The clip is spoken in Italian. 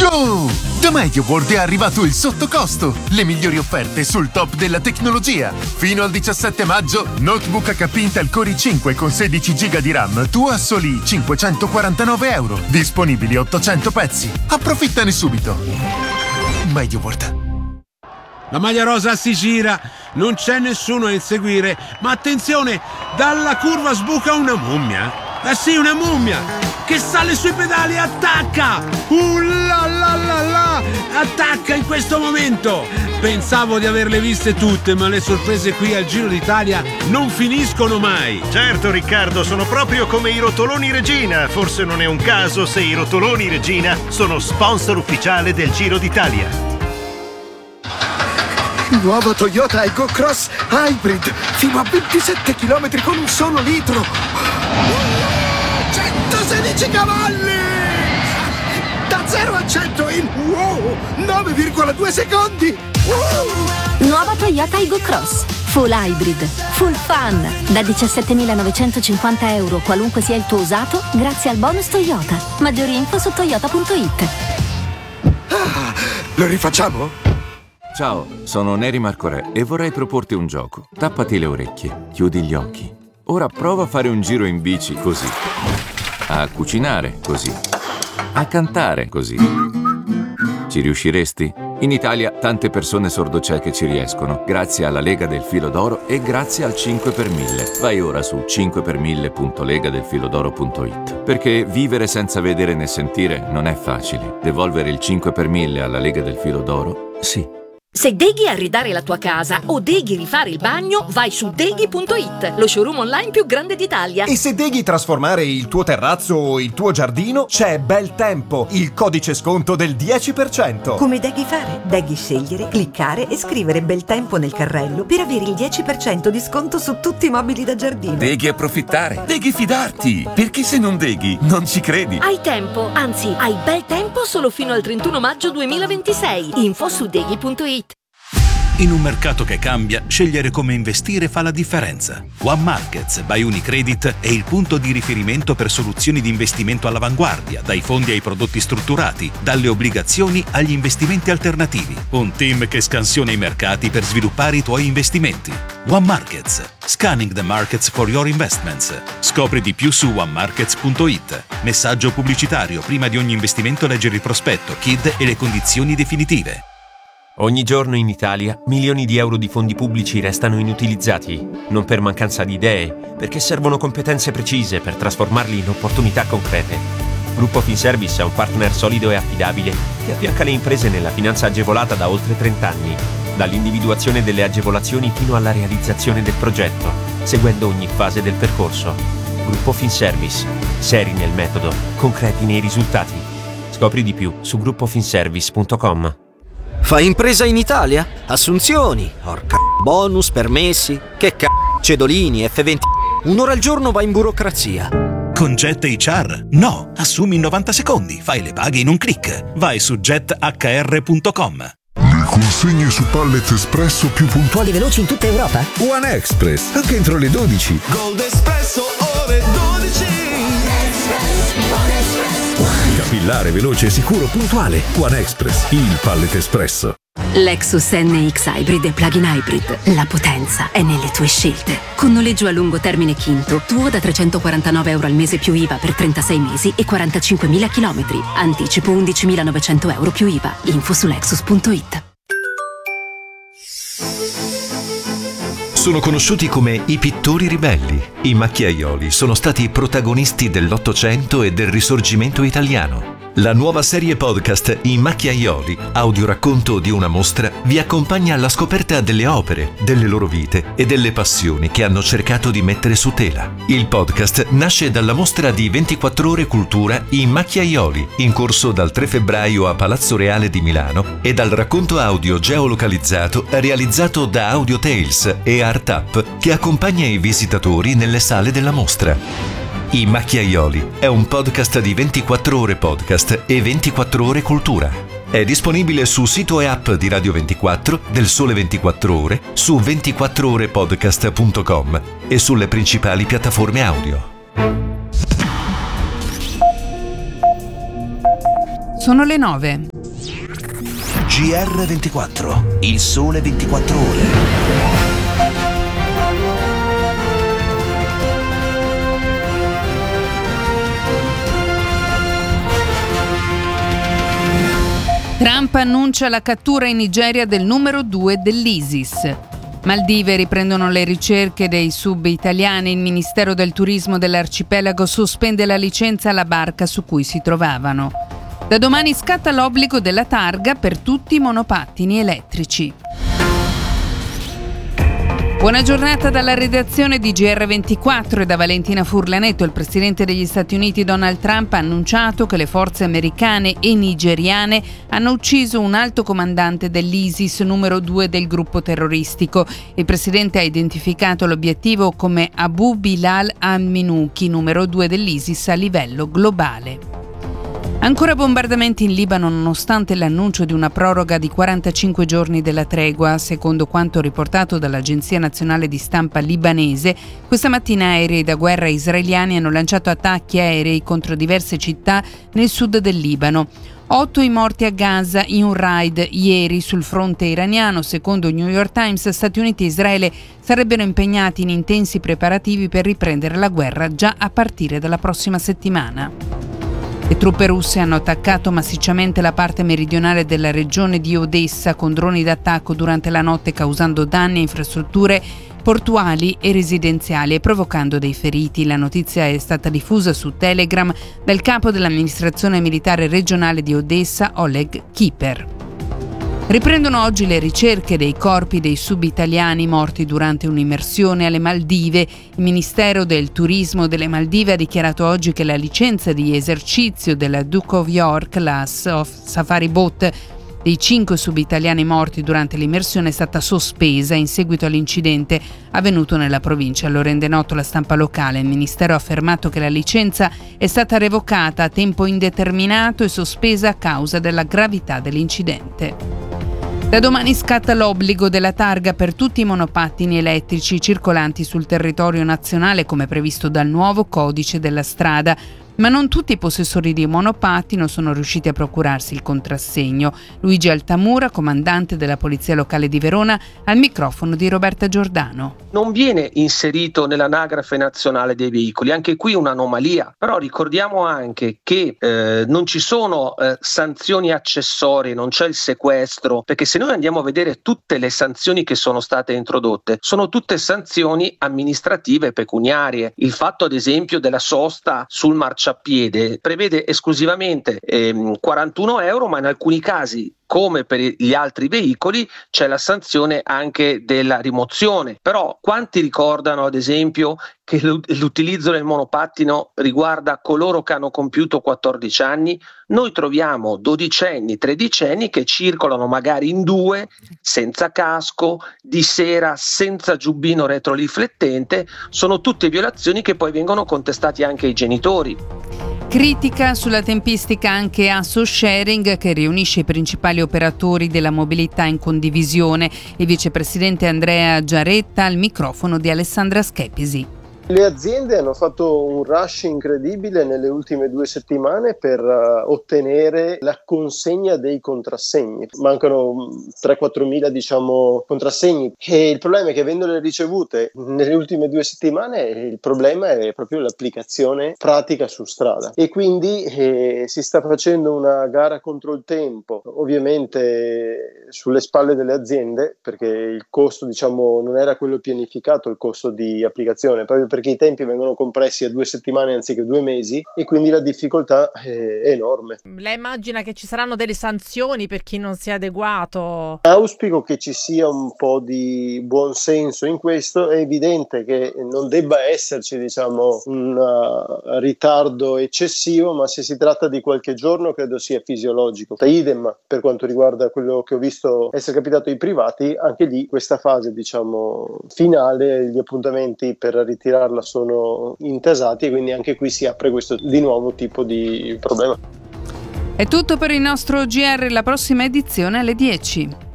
Go! Da MediaWorld è arrivato il sottocosto, le migliori offerte sul top della tecnologia. Fino al 17 maggio, notebook HP Intel Core i5 con 16 GB di RAM, tu a soli €549. Disponibili 800 pezzi. Approfittane subito. MediaWorld. La maglia rosa si gira, non c'è nessuno a inseguire, ma attenzione, dalla curva sbuca una mummia. Sì, una mummia che sale sui pedali e attacca. La la la la, attacca in questo momento. Pensavo di averle viste tutte, ma le sorprese qui al Giro d'Italia non finiscono mai. Certo, Riccardo, sono proprio come i rotoloni Regina. Forse non è un caso se i rotoloni Regina sono sponsor ufficiale del Giro d'Italia. Nuovo Toyota Aygo Cross Hybrid, fino a 27 km con un solo litro. 116 cavalli! Da 0 a 100 in 9,2 secondi! Nuova Toyota Aygo Cross Full Hybrid, Full Fun, da €17.950 qualunque sia il tuo usato, grazie al bonus Toyota. Maggiori info su toyota.it. Lo rifacciamo? Ciao, sono Neri Marcorè e vorrei proporti un gioco. Tappati le orecchie, chiudi gli occhi. Ora prova a fare un giro in bici così. A cucinare così. A cantare così. Ci riusciresti? In Italia tante persone sordocieche ci riescono, grazie alla Lega del Filo d'Oro e grazie al 5 per 1000. Vai ora su 5per1000.legadelfilodoro.it. Perché vivere senza vedere né sentire non è facile. Devolvere il 5 per 1000 alla Lega del Filo d'Oro, sì. Se deghi arredare la tua casa o deghi rifare il bagno, vai su deghi.it, lo showroom online più grande d'Italia. E se deghi trasformare il tuo terrazzo o il tuo giardino, c'è Bel Tempo, il codice sconto del 10%. Come deghi fare? Deghi scegliere, cliccare e scrivere Bel Tempo nel carrello per avere il 10% di sconto su tutti i mobili da giardino. Deghi approfittare, deghi fidarti, perché se non deghi non ci credi. Hai tempo, anzi hai bel tempo solo fino al 31 maggio 2026. Info su deghi.it. In un mercato che cambia, scegliere come investire fa la differenza. One Markets by Unicredit è il punto di riferimento per soluzioni di investimento all'avanguardia, dai fondi ai prodotti strutturati, dalle obbligazioni agli investimenti alternativi. Un team che scansiona i mercati per sviluppare i tuoi investimenti. One Markets. Scanning the markets for your investments. Scopri di più su onemarkets.it. Messaggio pubblicitario. Prima di ogni investimento leggere il prospetto, KID e le condizioni definitive. Ogni giorno in Italia milioni di euro di fondi pubblici restano inutilizzati, non per mancanza di idee, perché servono competenze precise per trasformarli in opportunità concrete. Gruppo Finservice è un partner solido e affidabile che affianca le imprese nella finanza agevolata da oltre 30 anni, dall'individuazione delle agevolazioni fino alla realizzazione del progetto, seguendo ogni fase del percorso. Gruppo Finservice, seri nel metodo, concreti nei risultati. Scopri di più su gruppofinservice.com. Fai impresa in Italia? Assunzioni, bonus, permessi, cedolini, F20. Un'ora al giorno vai in burocrazia. Con Jet HR? No, assumi in 90 secondi, fai le paghe in un click. Vai su jethr.com. Le consegne su Pallet Espresso più puntuali e veloci in tutta Europa? One Express, anche entro le 12. Gold Espresso, ore 12. Capillare, veloce, sicuro, puntuale. One Express, il Pallet Espresso. Lexus NX Hybrid e Plug-in Hybrid. La potenza è nelle tue scelte. Con noleggio a lungo termine Kinto, tuo da €349 al mese più IVA per 36 mesi e 45.000 chilometri. Anticipo €11.900 più IVA. Info su lexus.it. Sono conosciuti come i pittori ribelli. I macchiaioli sono stati protagonisti dell'Ottocento e del Risorgimento italiano. La nuova serie podcast I Macchiaioli, audioracconto di una mostra, vi accompagna alla scoperta delle opere, delle loro vite e delle passioni che hanno cercato di mettere su tela. Il podcast nasce dalla mostra di 24 Ore Cultura I Macchiaioli, in corso dal 3 febbraio a Palazzo Reale di Milano, e dal racconto audio geolocalizzato realizzato da Audio Tales e Art Up, che accompagna i visitatori nelle sale della mostra. I Macchiaioli è un podcast di 24 Ore Podcast e 24 Ore Cultura. È disponibile su sito e app di Radio 24, del Sole 24 Ore, su 24orepodcast.com e sulle principali piattaforme audio. Sono le 9. GR24, il sole 24 ore. Trump annuncia la cattura in Nigeria del numero 2 dell'ISIS. Maldive riprendono le ricerche dei sub italiani. Il Ministero del Turismo dell'arcipelago sospende la licenza alla barca su cui si trovavano. Da domani scatta l'obbligo della targa per tutti i monopattini elettrici. Buona giornata dalla redazione di GR24 e da Valentina Furlanetto. Il presidente degli Stati Uniti Donald Trump ha annunciato che le forze americane e nigeriane hanno ucciso un alto comandante dell'ISIS, numero 2 del gruppo terroristico. Il presidente ha identificato l'obiettivo come Abu Bilal al-Minuki, numero 2 dell'ISIS a livello globale. Ancora bombardamenti in Libano nonostante l'annuncio di una proroga di 45 giorni della tregua. Secondo quanto riportato dall'Agenzia Nazionale di Stampa libanese, questa mattina aerei da guerra israeliani hanno lanciato attacchi aerei contro diverse città nel sud del Libano. 8 i morti a Gaza in un raid ieri sul fronte iraniano. Secondo il New York Times, Stati Uniti e Israele sarebbero impegnati in intensi preparativi per riprendere la guerra già a partire dalla prossima settimana. Le truppe russe hanno attaccato massicciamente la parte meridionale della regione di Odessa con droni d'attacco durante la notte, causando danni a infrastrutture portuali e residenziali e provocando dei feriti. La notizia è stata diffusa su Telegram dal capo dell'amministrazione militare regionale di Odessa, Oleg Kiper. Riprendono oggi le ricerche dei corpi dei sub-italiani morti durante un'immersione alle Maldive. Il Ministero del Turismo delle Maldive ha dichiarato oggi che la licenza di esercizio della Duke of York, la Safari Boat, dei 5 sub-italiani morti durante l'immersione è stata sospesa in seguito all'incidente avvenuto nella provincia. Lo rende noto la stampa locale. Il Ministero ha affermato che la licenza è stata revocata a tempo indeterminato e sospesa a causa della gravità dell'incidente. Da domani scatta l'obbligo della targa per tutti i monopattini elettrici circolanti sul territorio nazionale come previsto dal nuovo codice della strada. Ma non tutti i possessori di monopattino sono riusciti a procurarsi il contrassegno. Luigi Altamura, comandante della Polizia Locale di Verona, al microfono di Roberta Giordano. Non viene inserito nell'anagrafe nazionale dei veicoli, anche qui un'anomalia, però ricordiamo anche che non ci sono sanzioni accessorie, non c'è il sequestro, perché se noi andiamo a vedere tutte le sanzioni che sono state introdotte, sono tutte sanzioni amministrative e pecuniarie. Il fatto ad esempio della sosta sul marciapiede prevede esclusivamente 41 euro, ma in alcuni casi, come per gli altri veicoli, c'è la sanzione anche della rimozione. Però quanti ricordano ad esempio che l'utilizzo del monopattino riguarda coloro che hanno compiuto 14 anni? Noi troviamo dodicenni, tredicenni che circolano magari in due, senza casco, di sera, senza giubbino retroriflettente. Sono tutte violazioni che poi vengono contestati anche ai genitori. Critica sulla tempistica anche Asso Sharing, che riunisce i principali operatori della mobilità in condivisione. Il vicepresidente Andrea Giaretta al microfono di Alessandra Schepisi. Le aziende hanno fatto un rush incredibile nelle ultime 2 settimane per ottenere la consegna dei contrassegni. Mancano 3-4 mila contrassegni e il problema è che avendole ricevute nelle ultime 2 settimane il problema è proprio l'applicazione pratica su strada e quindi si sta facendo una gara contro il tempo, ovviamente sulle spalle delle aziende, perché il costo non era quello pianificato, il costo di applicazione, proprio perché i tempi vengono compressi a 2 settimane anziché 2 mesi e quindi la difficoltà è enorme. Lei immagina che ci saranno delle sanzioni per chi non si è adeguato? Auspico che ci sia un po' di buon senso in questo. È evidente che non debba esserci un ritardo eccessivo, ma se si tratta di qualche giorno credo sia fisiologico. Idem per quanto riguarda quello che ho visto essere capitato ai privati, anche lì questa fase finale, gli appuntamenti per ritirarla sono intasati e quindi anche qui si apre questo di nuovo tipo di problema. È tutto per il nostro GR, la prossima edizione alle 10.